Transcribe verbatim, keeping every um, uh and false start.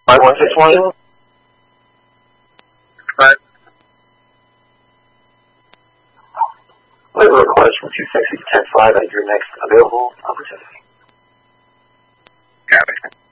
five one six one. Right. We have a request from two six six ten five at your next available opportunity. Got it.